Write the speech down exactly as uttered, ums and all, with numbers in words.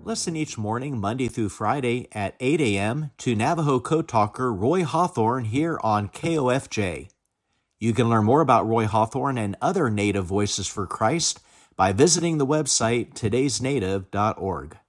Listen each morning, Monday through Friday at eight a.m. to Navajo Code Talker Roy Hawthorne here on K O F J. You can learn more about Roy Hawthorne and other Native Voices for Christ by visiting the website todays native dot org.